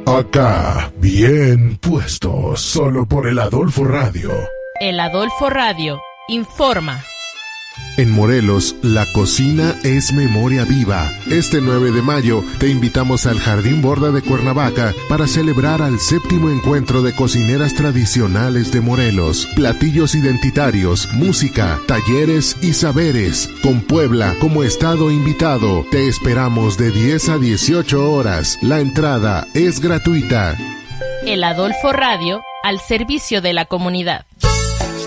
Acá, bien puesto, solo por el Adolfo Radio. El Adolfo Radio informa. En Morelos, la cocina es memoria viva. Este 9 de mayo te invitamos al Jardín Borda de Cuernavaca para celebrar al 7º encuentro de cocineras tradicionales de Morelos. Platillos identitarios, música, talleres y saberes. Con Puebla como estado invitado. Te esperamos de 10 a 18 horas. La entrada es gratuita. El Adolfo Radio al servicio de la comunidad.